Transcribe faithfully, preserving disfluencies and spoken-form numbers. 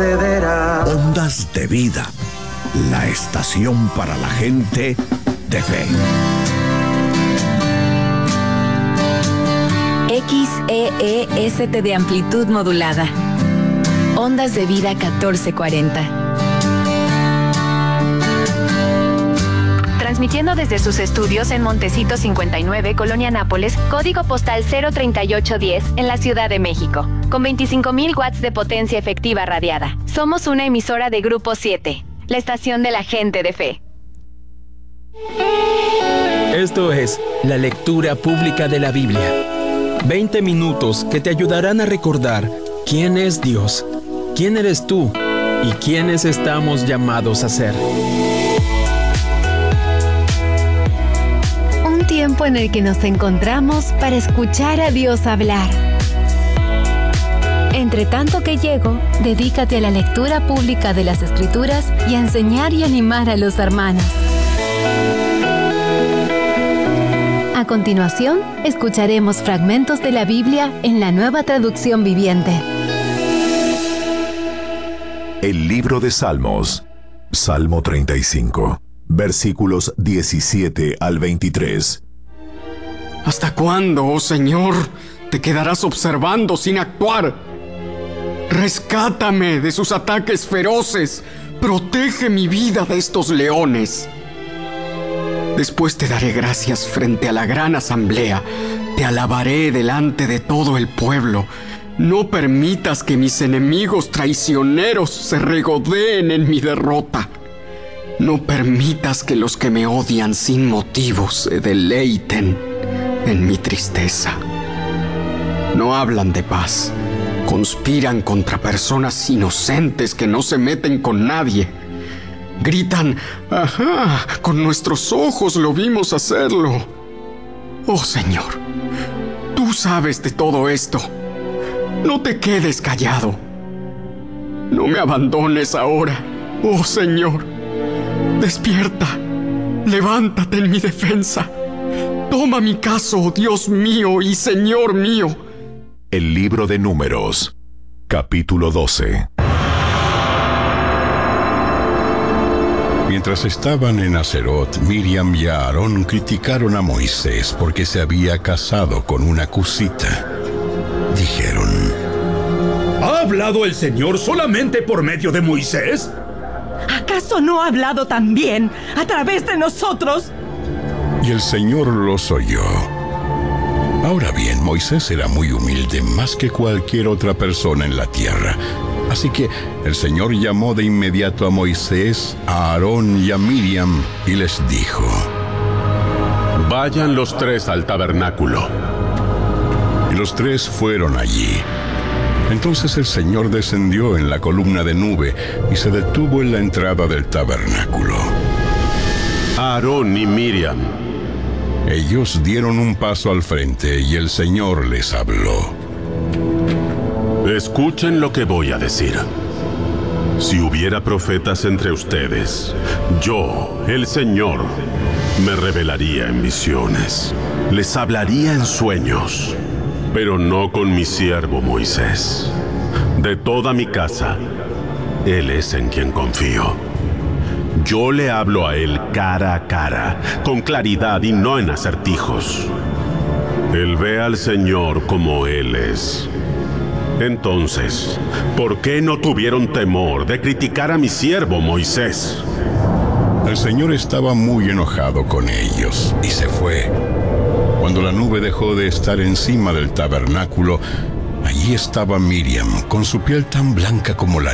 sucederá. Ondas de Vida, la estación para la gente de fe. X E E S T de amplitud modulada. Ondas de Vida catorce cuarenta. Transmitiendo desde sus estudios en Montecito cincuenta y nueve, Colonia Nápoles, código postal cero treinta y ocho diez, en la Ciudad de México, con veinticinco mil watts de potencia efectiva radiada. Somos una emisora de Grupo siete, la estación de la gente de fe. Esto es la lectura pública de la Biblia. veinte minutos que te ayudarán a recordar quién es Dios, quién eres tú y quiénes estamos llamados a ser. Un tiempo en el que nos encontramos para escuchar a Dios hablar. Entre tanto que llego, dedícate a la lectura pública de las Escrituras y a enseñar y animar a los hermanos. A continuación, escucharemos fragmentos de la Biblia en la Nueva Traducción Viviente. El libro de Salmos, Salmo treinta y cinco, versículos diecisiete al veintitrés. ¿Hasta cuándo, oh Señor, te quedarás observando sin actuar? Rescátame de sus ataques feroces, protege mi vida de estos leones. Después te daré gracias frente a la gran asamblea, te alabaré delante de todo el pueblo. No permitas que mis enemigos traicioneros se regodeen en mi derrota. No permitas que los que me odian sin motivo se deleiten en mi tristeza. No hablan de paz, conspiran contra personas inocentes que no se meten con nadie. Gritan, ¡ajá! Con nuestros ojos lo vimos hacerlo. Oh Señor, tú sabes de todo esto. No te quedes callado. No me abandones ahora, oh Señor. Despierta, levántate en mi defensa. Toma mi caso, Dios mío y Señor mío. El libro de Números, capítulo doce. Mientras estaban en Aserot, Miriam y Aarón criticaron a Moisés porque se había casado con una cusita. Dijeron: ¿ha hablado el Señor solamente por medio de Moisés? ¿Acaso no ha hablado también a través de nosotros? Y el Señor los oyó. Ahora bien, Moisés era muy humilde, más que cualquier otra persona en la tierra. Así que el Señor llamó de inmediato a Moisés, a Aarón y a Miriam y les dijo: vayan los tres al tabernáculo. Y los tres fueron allí. Entonces el Señor descendió en la columna de nube y se detuvo en la entrada del tabernáculo. Aarón y Miriam. Ellos dieron un paso al frente y el Señor les habló. Escuchen lo que voy a decir. Si hubiera profetas entre ustedes, yo, el Señor, me revelaría en visiones. Les hablaría en sueños, pero no con mi siervo Moisés. De toda mi casa, él es en quien confío. Yo le hablo a él cara a cara, con claridad y no en acertijos. Él ve al Señor como él es. Entonces, ¿por qué no tuvieron temor de criticar a mi siervo Moisés? El Señor estaba muy enojado con ellos y se fue. Cuando la nube dejó de estar encima del tabernáculo, allí estaba Miriam, con su piel tan blanca como la